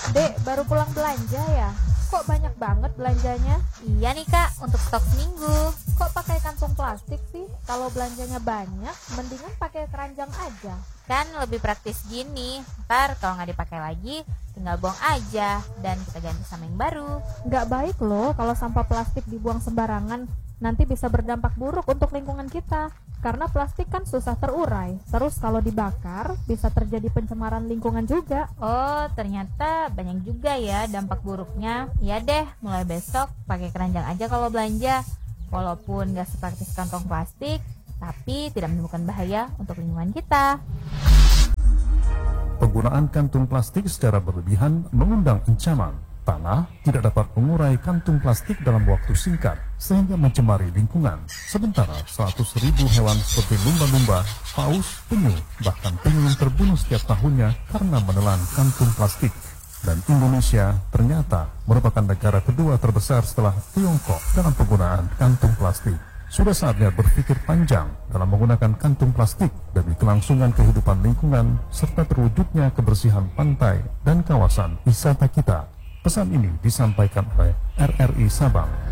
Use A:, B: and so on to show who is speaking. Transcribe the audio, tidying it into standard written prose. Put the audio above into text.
A: Dek, baru pulang belanja ya? Kok banyak banget belanjanya?
B: Iya nih kak, untuk stok seminggu.
A: Kok pakai kantong plastik sih? Kalau belanjanya banyak, mendingan pakai keranjang aja.
B: Kan lebih praktis gini. Ntar kalau nggak dipakai lagi, tinggal buang aja dan kita ganti sama yang baru.
A: Nggak baik loh kalau sampah plastik dibuang sembarangan. Nanti bisa berdampak buruk untuk lingkungan kita. Karena plastik kan susah terurai. Terus kalau dibakar, bisa terjadi pencemaran lingkungan juga.
B: Oh, ternyata banyak juga ya dampak buruknya. Ya deh, mulai besok pakai keranjang aja kalau belanja. Walaupun nggak sepraktis kantong plastik, tapi tidak menimbulkan bahaya untuk lingkungan kita.
C: Penggunaan kantung plastik secara berlebihan mengundang ancaman. Tanah tidak dapat mengurai kantung plastik dalam waktu singkat, sehingga mencemari lingkungan. Sementara 100.000 hewan seperti lumba-lumba, paus, penyu, bahkan penyu terbunuh setiap tahunnya karena menelan kantung plastik. Dan Indonesia ternyata merupakan negara kedua terbesar setelah Tiongkok dalam penggunaan kantung plastik. Sudah saatnya berpikir panjang dalam menggunakan kantung plastik demi kelangsungan kehidupan lingkungan serta terwujudnya kebersihan pantai dan kawasan wisata kita. Pesan ini disampaikan oleh RRI Sabang.